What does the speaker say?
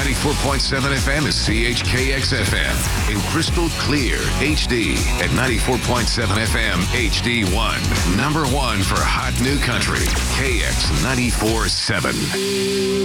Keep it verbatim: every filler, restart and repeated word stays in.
ninety-four point seven F M is C H K X F M in crystal clear H D at ninety-four point seven F M H D one. Number one for hot new country, K X ninety-four point seven.